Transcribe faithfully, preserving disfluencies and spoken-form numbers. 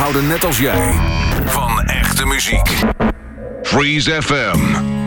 houden net als jij van echte muziek. Freeze F M.